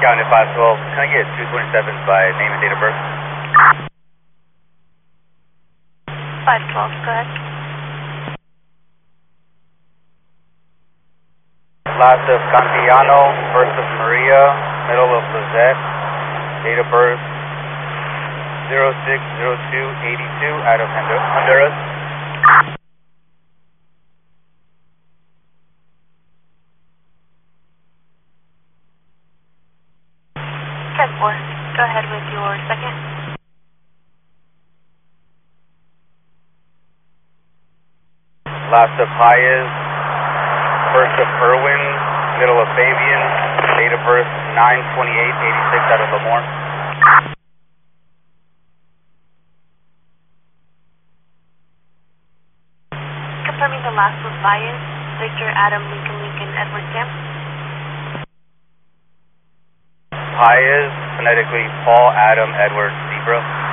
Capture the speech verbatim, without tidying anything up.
County five twelve, can I get two twenty-sevens by name and date of birth? five twelve, go ahead. Last of Cantillano, first of Maria, middle of Lizette, date of birth zero six zero two eighty-two, out of Honduras. ten four, go ahead with your second. Last of Hayes, first of Irwin, middle of Fabian, date of birth nine twenty-eight eighty-six, out of Lemoore. Confirming the last was Baez, Victor, Adam, Lincoln, Lincoln, Edward, Sam. Hayes, phonetically Paul, Adam, Edward, Zebra.